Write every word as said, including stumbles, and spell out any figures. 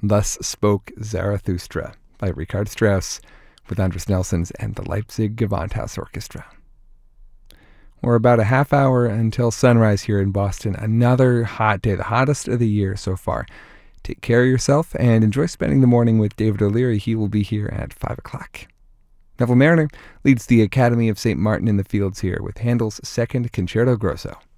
Thus Spoke Zarathustra by Richard Strauss with Andres Nelsons and the Leipzig Gewandhaus Orchestra. We're about a half hour until sunrise here in Boston. Another hot day, the hottest of the year so far. Take care of yourself and enjoy spending the morning with David O'Leary. He will be here at five o'clock. Neville Mariner leads the Academy of Saint Martin in the Fields here with Handel's Second Concerto Grosso.